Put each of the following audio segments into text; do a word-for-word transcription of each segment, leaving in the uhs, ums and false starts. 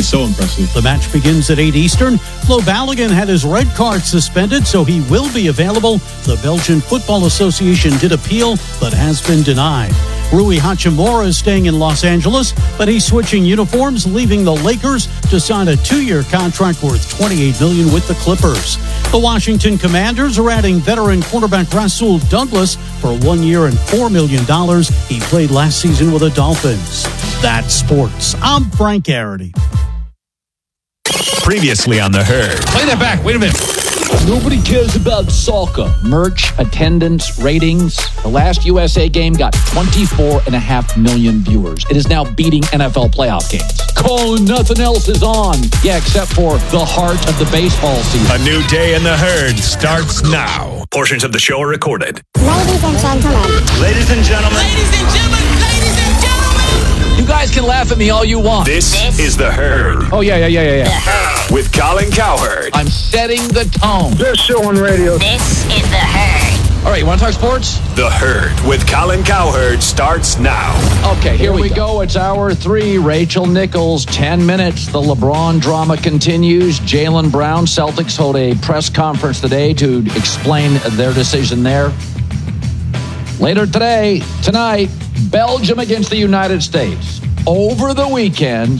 It's so impressive. The match begins at eight Eastern. Flo Balogun had his red card suspended, so he will be available. The Belgian Football Association did appeal, but has been denied. Rui Hachimura is staying in Los Angeles, but he's switching uniforms, leaving the Lakers to sign a two-year contract worth twenty-eight million dollars with the Clippers. The Washington Commanders are adding veteran quarterback Rasul Douglas for one year and four million dollars. He played last season with the Dolphins. That's sports. I'm Frank Garrity. Previously on The Herd. Play that back. Wait a minute. Nobody cares about soccer. Merch, attendance, ratings. The last U S A game got twenty-four and a half million viewers. It is now beating N F L playoff games. Colin, nothing else is on. Yeah, except for the heart of the baseball season. A new day in The Herd starts now. Portions of the show are recorded. Ladies and gentlemen. Ladies and gentlemen. Ladies and gentlemen. Ladies and gentlemen. You guys can laugh at me all you want. This, this is The Herd. Oh, yeah, yeah, yeah, yeah, yeah. With Colin Cowherd. I'm setting the tone. Best show on radio. This is The Herd. All right, you want to talk sports? The Herd with Colin Cowherd starts now. Okay, here, here we go. go. It's hour three. Rachel Nichols, ten minutes. The LeBron drama continues. Jaylen Brown, Celtics hold a press conference today to explain their decision there. Later today, tonight, Belgium against the United States. Over the weekend,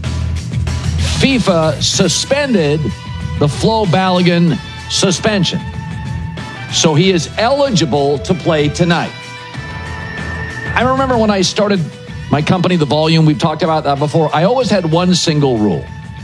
FIFA suspended the Flo Balogun suspension. So he is eligible to play tonight. I remember when I started my company, The Volume, we've talked about that before. I always had one single rule.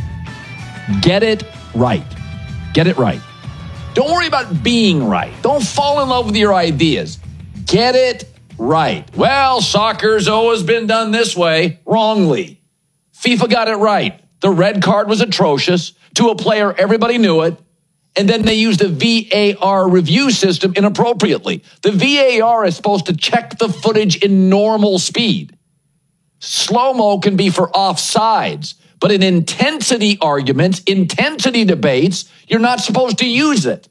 Get it right. Get it right. Don't worry about being right. Don't fall in love with your ideas. Get it right. Well, soccer's always been done this way, wrongly. FIFA got it right. The red card was atrocious. To a player, everybody knew it. And then they used the V A R review system inappropriately. The V A R is supposed to check the footage in normal speed. Slow-mo can be for offsides, but in intensity arguments, intensity debates, you're not supposed to use it.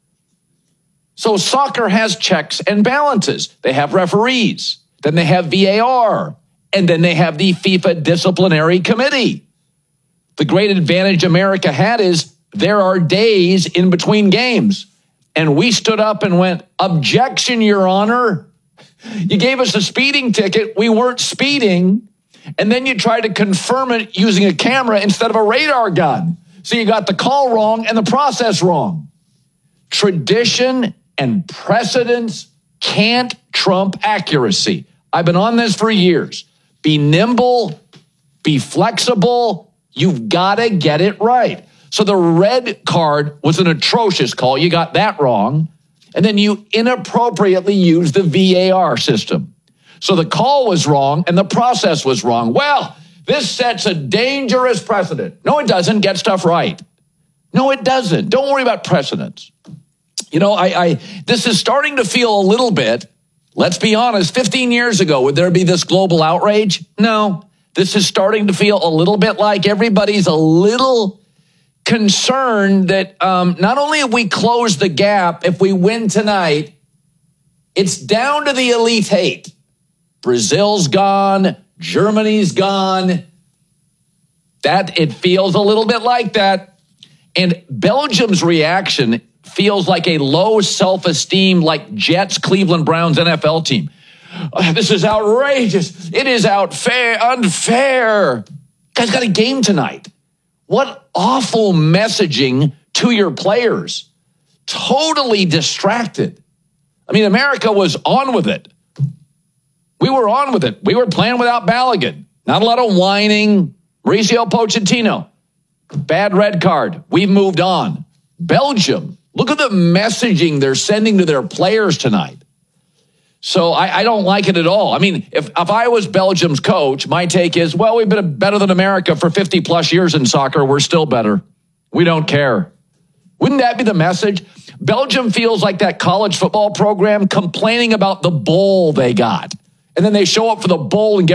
So soccer has checks and balances. They have referees. Then they have V A R. And then they have the FIFA Disciplinary Committee. The great advantage America had is there are days in between games. And we stood up and went, objection, Your Honor. You gave us a speeding ticket. We weren't speeding. And then you tried to confirm it using a camera instead of a radar gun. So you got the call wrong and the process wrong. Tradition and precedence can't trump accuracy. I've been on this for years. Be nimble, be flexible. You've got to get it right. So the red card was an atrocious call. You got that wrong. And then you inappropriately used the V A R system. So the call was wrong and the process was wrong. Well, this sets a dangerous precedent. No, it doesn't. Get stuff right. No, it doesn't. Don't worry about precedents. You know, I, I this is starting to feel a little bit, let's be honest, fifteen years ago, would there be this global outrage? No. This is starting to feel a little bit like everybody's a little concerned that um, not only have we closed the gap, if we win tonight, it's down to the Elite Eight. Brazil's gone. Germany's gone. That it feels a little bit like that. And Belgium's reaction feels like a low self-esteem, like Jets, Cleveland Browns, N F L team. Oh, this is outrageous. It is unfair, unfair. You guys got a game tonight. What awful messaging to your players. Totally distracted. I mean, America was on with it. We were on with it. We were playing without Balogun. Not a lot of whining. Mauricio Pochettino. Bad red card. We've moved on. Belgium. Look at the messaging they're sending to their players tonight. So I, I don't like it at all. I mean, if, if I was Belgium's coach, my take is, well, we've been better than America for fifty plus years in soccer. We're still better. We don't care. Wouldn't that be the message? Belgium feels like that college football program complaining about the bowl they got. And then they show up for the bowl and get